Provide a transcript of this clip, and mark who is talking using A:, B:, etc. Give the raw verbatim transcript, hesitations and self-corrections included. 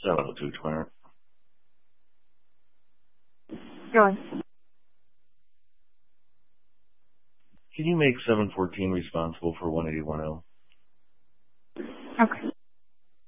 A: seven oh two, Clarence.
B: Go on.
A: Can you make seven fourteen responsible for one eighty-one L?
B: Okay.